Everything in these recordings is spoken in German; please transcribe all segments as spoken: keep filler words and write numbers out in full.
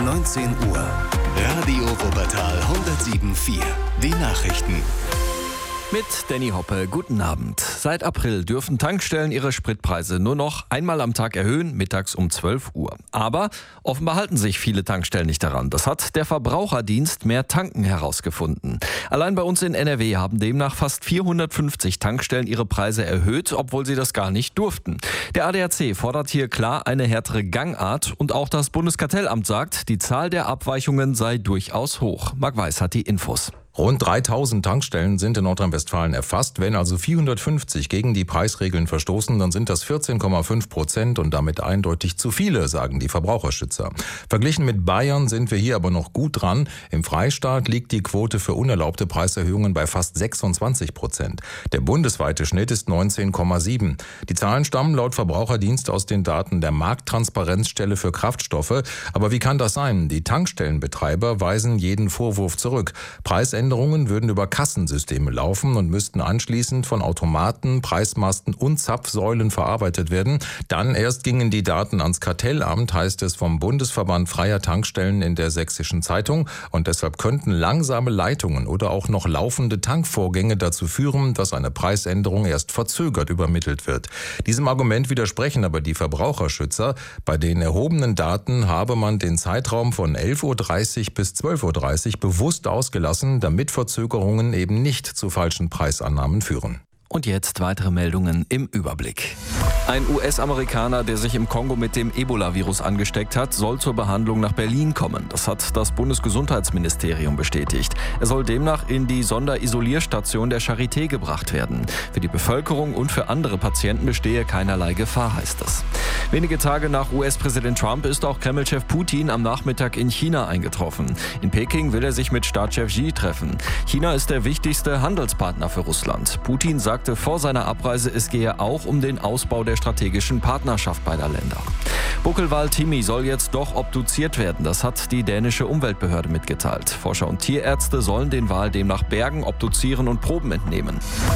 neunzehn Uhr. Radio Wuppertal hundertsieben Komma vier. Die Nachrichten. Mit Danny Hoppe, guten Abend. Seit April dürfen Tankstellen ihre Spritpreise nur noch einmal am Tag erhöhen, mittags um zwölf Uhr. Aber offenbar halten sich viele Tankstellen nicht daran. Das hat der Verbraucherdienst Mehr Tanken herausgefunden. Allein bei uns in N R W haben demnach fast vierhundertfünfzig Tankstellen ihre Preise erhöht, obwohl sie das gar nicht durften. Der A D A C fordert hier klar eine härtere Gangart und auch das Bundeskartellamt sagt, die Zahl der Abweichungen sei durchaus hoch. Marc Weiß hat die Infos. Rund dreitausend Tankstellen sind in Nordrhein-Westfalen erfasst. Wenn also vierhundertfünfzig gegen die Preisregeln verstoßen, dann sind das vierzehn Komma fünf Prozent und damit eindeutig zu viele, sagen die Verbraucherschützer. Verglichen mit Bayern sind wir hier aber noch gut dran. Im Freistaat liegt die Quote für unerlaubte Preiserhöhungen bei fast sechsundzwanzig Prozent. Der bundesweite Schnitt ist neunzehn Komma sieben. Die Zahlen stammen laut Verbraucherdienst aus den Daten der Markttransparenzstelle für Kraftstoffe. Aber wie kann das sein? Die Tankstellenbetreiber weisen jeden Vorwurf zurück. Preisänderungen würden über Kassensysteme laufen und müssten anschließend von Automaten, Preismasten und Zapfsäulen verarbeitet werden. Dann erst gingen die Daten ans Kartellamt, heißt es vom Bundesverband Freier Tankstellen in der Sächsischen Zeitung. Und deshalb könnten langsame Leitungen oder auch noch laufende Tankvorgänge dazu führen, dass eine Preisänderung erst verzögert übermittelt wird. Diesem Argument widersprechen aber die Verbraucherschützer. Bei den erhobenen Daten habe man den Zeitraum von elf Uhr dreißig bis zwölf Uhr dreißig bewusst ausgelassen, damit Verzögerungen eben nicht zu falschen Preisannahmen führen. Und jetzt weitere Meldungen im Überblick. Ein U S-Amerikaner, der sich im Kongo mit dem Ebola-Virus angesteckt hat, soll zur Behandlung nach Berlin kommen. Das hat das Bundesgesundheitsministerium bestätigt. Er soll demnach in die Sonderisolierstation der Charité gebracht werden. Für die Bevölkerung und für andere Patienten bestehe keinerlei Gefahr, heißt es. Wenige Tage nach U S-Präsident Trump ist auch Kreml-Chef Putin am Nachmittag in China eingetroffen. In Peking will er sich mit Staatschef Xi treffen. China ist der wichtigste Handelspartner für Russland. Putin sagte vor seiner Abreise, es gehe auch um den Ausbau der strategischen Partnerschaft beider Länder. Buckelwal Timmy soll jetzt doch obduziert werden. Das hat die dänische Umweltbehörde mitgeteilt. Forscher und Tierärzte sollen den Wal demnach bergen, obduzieren und Proben entnehmen.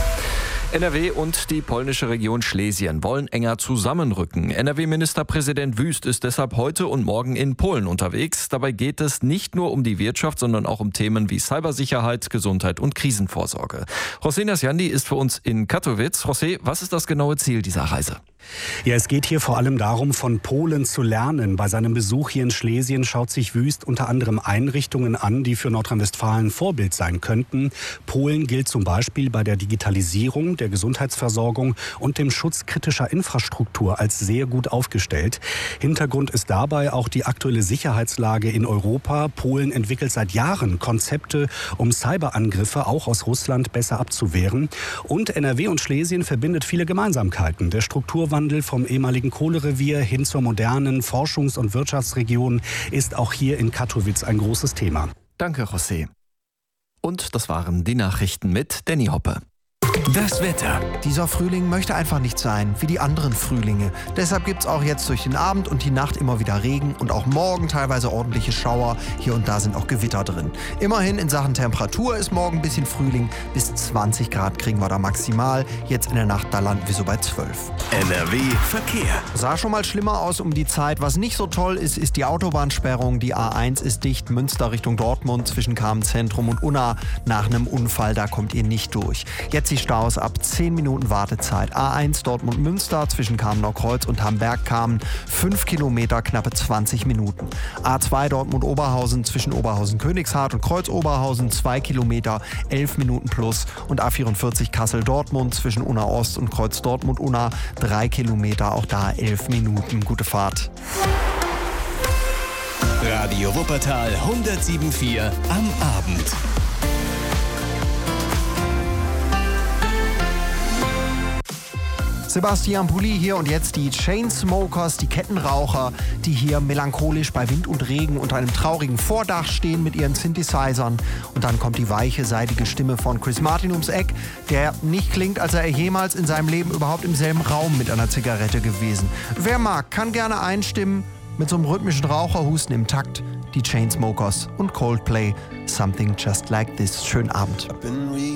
N R W und die polnische Region Schlesien wollen enger zusammenrücken. N R W-Ministerpräsident Wüst ist deshalb heute und morgen in Polen unterwegs. Dabei geht es nicht nur um die Wirtschaft, sondern auch um Themen wie Cybersicherheit, Gesundheit und Krisenvorsorge. José Nasjandi ist für uns in Katowice. José, was ist das genaue Ziel dieser Reise? Ja, es geht hier vor allem darum, von Polen zu lernen. Bei seinem Besuch hier in Schlesien schaut sich Wüst unter anderem Einrichtungen an, die für Nordrhein-Westfalen Vorbild sein könnten. Polen gilt zum Beispiel bei der Digitalisierung, der Gesundheitsversorgung und dem Schutz kritischer Infrastruktur als sehr gut aufgestellt. Hintergrund ist dabei auch die aktuelle Sicherheitslage in Europa. Polen entwickelt seit Jahren Konzepte, um Cyberangriffe auch aus Russland besser abzuwehren. Und N R W und Schlesien verbindet viele Gemeinsamkeiten. Der Strukturwandel vom ehemaligen Kohlerevier hin zur modernen Forschungs- und Wirtschaftsregion ist auch hier in Katowice ein großes Thema. Danke, José. Und das waren die Nachrichten mit Danny Hoppe. Das Wetter. Dieser Frühling möchte einfach nicht sein wie die anderen Frühlinge. Deshalb gibt es auch jetzt durch den Abend und die Nacht immer wieder Regen und auch morgen teilweise ordentliche Schauer. Hier und da sind auch Gewitter drin. Immerhin in Sachen Temperatur ist morgen ein bisschen Frühling. Bis zwanzig Grad kriegen wir da maximal. Jetzt in der Nacht, da landen wir so bei zwölf. N R W Verkehr. Sah schon mal schlimmer aus um die Zeit. Was nicht so toll ist, ist die Autobahnsperrung. Die A eins ist dicht, Münster Richtung Dortmund zwischen Kamen-Zentrum und Unna. Nach einem Unfall, da kommt ihr nicht durch. Jetzt die Staus ab zehn Minuten Wartezeit. A eins Dortmund-Münster zwischen Kamenau-Kreuz und Hamberg-Kamen. fünf Kilometer, knappe zwanzig Minuten. A zwei Dortmund-Oberhausen zwischen Oberhausen-Königshardt und Kreuz-Oberhausen. zwei Kilometer, elf Minuten plus. Und A vierundvierzig Kassel-Dortmund zwischen Unna-Ost und Kreuz-Dortmund-Unna. drei Kilometer, auch da elf Minuten. Gute Fahrt. Radio Wuppertal hundertsieben Komma vier am Abend. Sebastian Pulli hier und jetzt die Chainsmokers, die Kettenraucher, die hier melancholisch bei Wind und Regen unter einem traurigen Vordach stehen mit ihren Synthesizern. Und dann kommt die weiche, seidige Stimme von Chris Martin ums Eck, der nicht klingt, als sei er jemals in seinem Leben überhaupt im selben Raum mit einer Zigarette gewesen. Wer mag, kann gerne einstimmen mit so einem rhythmischen Raucherhusten im Takt. Die Chainsmokers und Coldplay, Something Just Like This. Schönen Abend.